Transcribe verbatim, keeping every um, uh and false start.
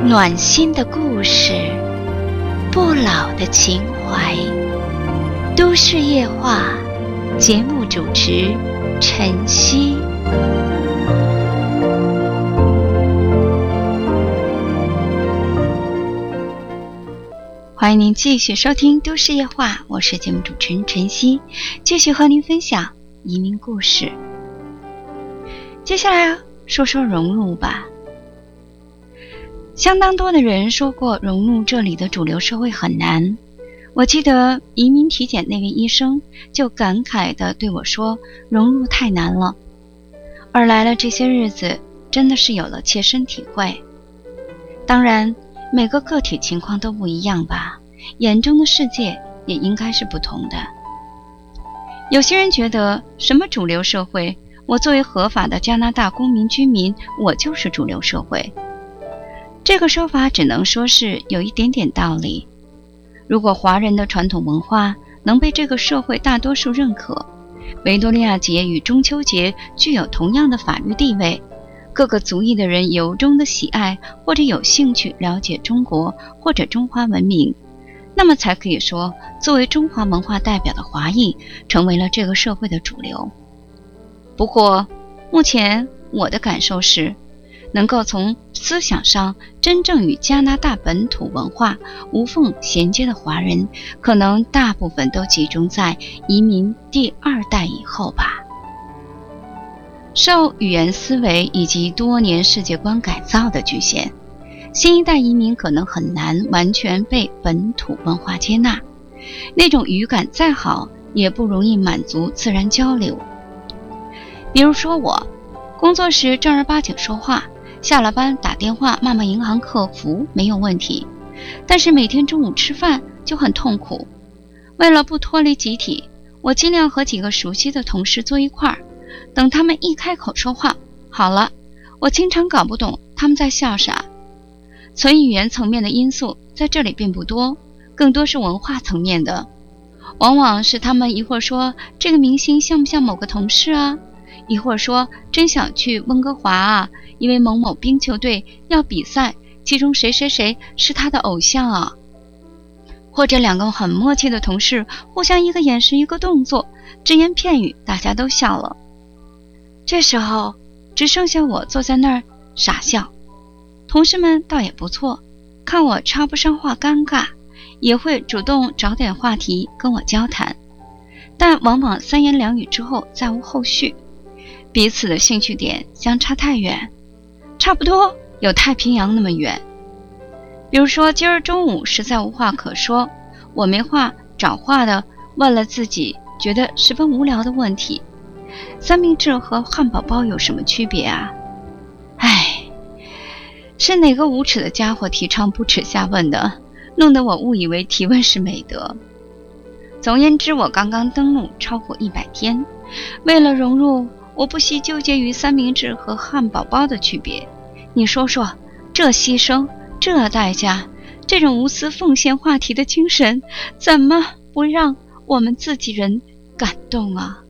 暖心的故事，不老的情怀。都市夜话，节目主持晨曦。欢迎您继续收听都市夜话，我是节目主持人晨曦，继续和您分享移民故事。接下来说说融入吧。相当多的人说过融入这里的主流社会很难。我记得移民体检那位医生就感慨地对我说，融入太难了。而来了这些日子，真的是有了切身体会。当然每个个体情况都不一样吧，眼中的世界也应该是不同的。有些人觉得什么主流社会，我作为合法的加拿大公民居民，我就是主流社会。这个说法只能说是有一点点道理。如果华人的传统文化能被这个社会大多数认可，维多利亚节与中秋节具有同样的法律地位，各个族裔的人由衷的喜爱或者有兴趣了解中国或者中华文明，那么才可以说作为中华文化代表的华裔成为了这个社会的主流。不过目前我的感受是，能够从思想上真正与加拿大本土文化无缝衔接的华人，可能大部分都集中在移民第二代以后吧。受语言思维以及多年世界观改造的局限，新一代移民可能很难完全被本土文化接纳，那种语感再好也不容易满足自然交流。比如说我工作时正儿八经说话，下了班打电话骂骂银行客服没有问题，但是每天中午吃饭就很痛苦。为了不脱离集体，我尽量和几个熟悉的同事坐一块儿，等他们一开口说话，好了，我经常搞不懂他们在笑啥。纯语言层面的因素在这里并不多，更多是文化层面的。往往是他们一会儿说这个明星像不像某个同事啊，一会儿说真想去温哥华啊，因为某某冰球队要比赛，其中谁谁谁是他的偶像啊。或者两个很默契的同事互相一个眼神一个动作，只言片语，大家都笑了。这时候只剩下我坐在那儿傻笑，同事们倒也不错，看我插不上话尴尬，也会主动找点话题跟我交谈，但往往三言两语之后再无后续，彼此的兴趣点相差太远，差不多有太平洋那么远。比如说今儿中午实在无话可说，我没话找话的问了自己觉得十分无聊的问题，三明治和汉堡包有什么区别啊？唉，是哪个无耻的家伙提倡不耻下问的，弄得我误以为提问是美德。总而言之，我刚刚登陆超过一百天，为了融入，我不惜纠结于三明治和汉堡包的区别。你说说，这牺牲，这代价，这种无私奉献话题的精神，怎么不让我们自己人感动啊？